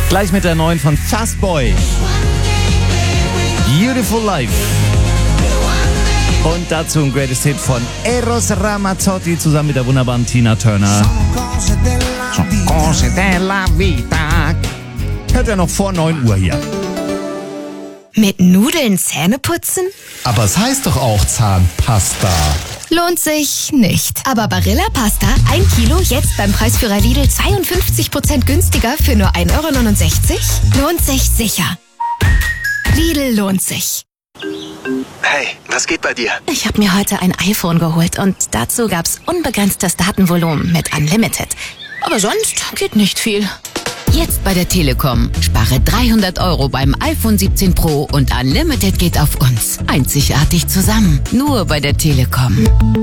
Gleich mit der neuen von Fastboy. Beautiful Life. Und dazu ein Greatest Hit von Eros Ramazzotti zusammen mit der wunderbaren Tina Turner. Cose della vita. Hört er noch vor 9 Uhr hier. Mit Nudeln Zähne putzen? Aber es heißt doch auch Zahnpasta. Lohnt sich nicht. Aber Barilla Pasta, 1 Kilo, jetzt beim Preisführer Lidl 52% günstiger für nur 1,69 €? Lohnt sich sicher. Lidl lohnt sich. Hey, was geht bei dir? Ich habe mir heute ein iPhone geholt und dazu gab's unbegrenztes Datenvolumen mit Unlimited. Aber sonst geht nicht viel. Jetzt bei der Telekom. Spare 300 € beim iPhone 17 Pro und Unlimited geht auf uns. Einzigartig zusammen. Nur bei der Telekom.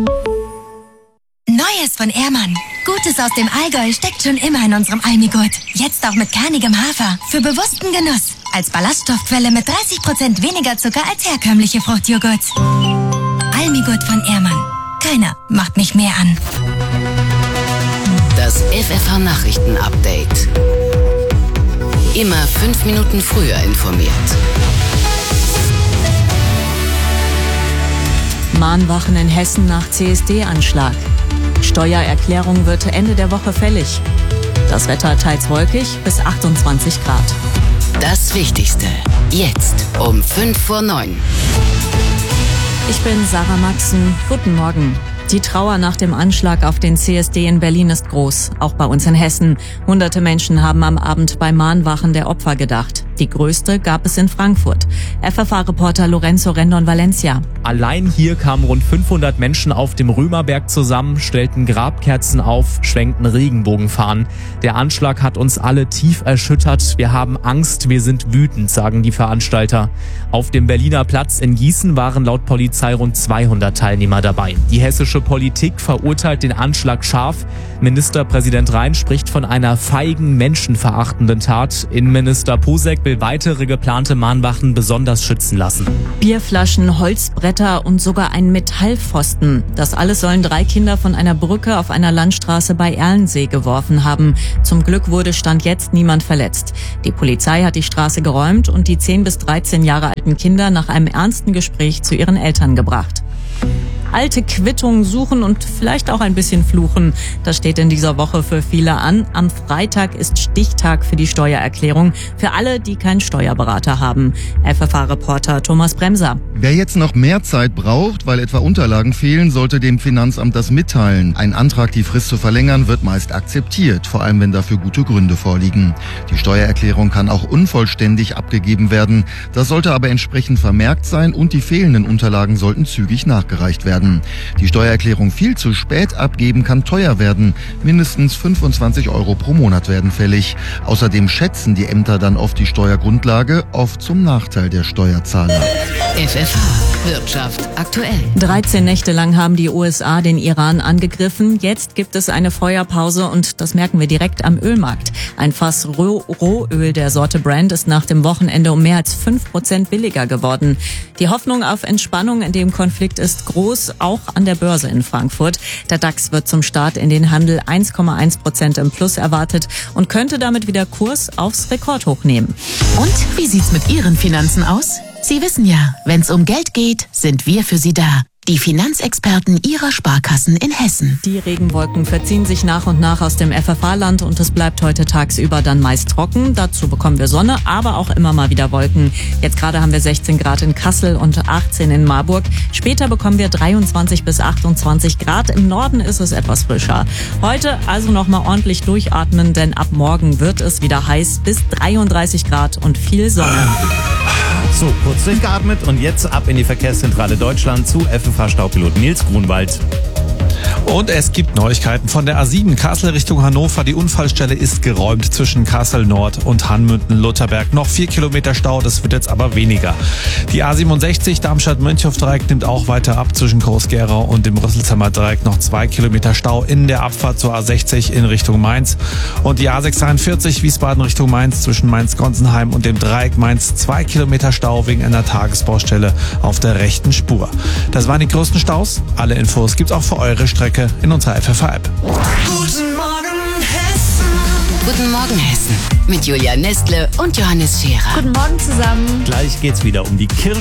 Neues von Ehrmann. Gutes aus dem Allgäu steckt schon immer in unserem Almigurt. Jetzt auch mit kernigem Hafer. Für bewussten Genuss. Als Ballaststoffquelle mit 30% weniger Zucker als herkömmliche Fruchtjoghurts. Almigurt von Ehrmann. Keiner macht mich mehr an. Das FFH-Nachrichten-Update. Immer 5 Minuten früher informiert. Mahnwachen in Hessen nach CSD-Anschlag. Steuererklärung wird Ende der Woche fällig. Das Wetter teils wolkig bis 28 Grad. Das Wichtigste. Jetzt um 8:55. Ich bin Sarah Maxen. Guten Morgen. Die Trauer nach dem Anschlag auf den CSD in Berlin ist groß, auch bei uns in Hessen. Hunderte Menschen haben am Abend bei Mahnwachen der Opfer gedacht. Die größte gab es in Frankfurt. FFH-Reporter Lorenzo Rendon-Valencia. Allein hier kamen rund 500 Menschen auf dem Römerberg zusammen, stellten Grabkerzen auf, schwenkten Regenbogenfahnen. Der Anschlag hat uns alle tief erschüttert. Wir haben Angst, wir sind wütend, sagen die Veranstalter. Auf dem Berliner Platz in Gießen waren laut Polizei rund 200 Teilnehmer dabei. Die hessische Politik verurteilt den Anschlag scharf. Ministerpräsident Rhein spricht von einer feigen, menschenverachtenden Tat. Innenminister Posek will weitere geplante Mahnwachen besonders schützen lassen. Bierflaschen, Holzbretter und sogar ein Metallpfosten. Das alles sollen 3 Kinder von einer Brücke auf einer Landstraße bei Erlensee geworfen haben. Zum Glück wurde Stand jetzt niemand verletzt. Die Polizei hat die Straße geräumt und die 10 bis 13 Jahre alten Kinder nach einem ernsten Gespräch zu ihren Eltern gebracht. Alte Quittungen suchen und vielleicht auch ein bisschen fluchen. Das steht in dieser Woche für viele an. Am Freitag ist Stichtag für die Steuererklärung. Für alle, die keinen Steuerberater haben. FFH-Reporter Thomas Bremser. Wer jetzt noch mehr Zeit braucht, weil etwa Unterlagen fehlen, sollte dem Finanzamt das mitteilen. Ein Antrag, die Frist zu verlängern, wird meist akzeptiert, vor allem wenn dafür gute Gründe vorliegen. Die Steuererklärung kann auch unvollständig abgegeben werden. Das sollte aber entsprechend vermerkt sein und die fehlenden Unterlagen sollten zügig nachgereicht werden. Die Steuererklärung viel zu spät abgeben kann teuer werden. Mindestens 25 € pro Monat werden fällig. Außerdem schätzen die Ämter dann oft die Steuergrundlage, oft zum Nachteil der Steuerzahler. FFH Wirtschaft aktuell. 13 Nächte lang haben die USA den Iran angegriffen. Jetzt gibt es eine Feuerpause und das merken wir direkt am Ölmarkt. Ein Fass Rohöl der Sorte Brent ist nach dem Wochenende um mehr als 5% billiger geworden. Die Hoffnung auf Entspannung in dem Konflikt ist groß, auch an der Börse in Frankfurt. Der DAX wird zum Start in den Handel 1,1% im Plus erwartet und könnte damit wieder Kurs aufs Rekordhoch nehmen. Und wie sieht's mit Ihren Finanzen aus? Sie wissen ja, wenn's um Geld geht, sind wir für Sie da. Die Finanzexperten Ihrer Sparkassen in Hessen. Die Regenwolken verziehen sich nach und nach aus dem FFH-Land und es bleibt heute tagsüber dann meist trocken. Dazu bekommen wir Sonne, aber auch immer mal wieder Wolken. Jetzt gerade haben wir 16 Grad in Kassel und 18 in Marburg. Später bekommen wir 23 bis 28 Grad. Im Norden ist es etwas frischer. Heute also nochmal ordentlich durchatmen, denn ab morgen wird es wieder heiß bis 33 Grad und viel Sonne. So, kurz durchgeatmet und jetzt ab in die Verkehrszentrale Deutschland zu FFH-Staupilot Nils Grunwald. Und es gibt Neuigkeiten von der A7 Kassel Richtung Hannover. Die Unfallstelle ist geräumt zwischen Kassel Nord und Hanmünden-Lutherberg. Noch 4 Kilometer Stau, das wird jetzt aber weniger. Die A67 Darmstadt-Mönchhof-Dreieck nimmt auch weiter ab zwischen Groß-Gerau und dem Rüsselsheimer Dreieck. Noch 2 Kilometer Stau in der Abfahrt zur A60 in Richtung Mainz. Und die A641 Wiesbaden Richtung Mainz zwischen Mainz-Gonsenheim und dem Dreieck Mainz 2 Kilometer Stau wegen einer Tagesbaustelle auf der rechten Spur. Das waren die größten Staus. Alle Infos gibt's auch für eure Strecke in unserer FFH-App. Guten Morgen, Hessen. Guten Morgen Hessen mit Julia Nestle und Johannes Scherer. Guten Morgen zusammen. Gleich geht's wieder um die Kirche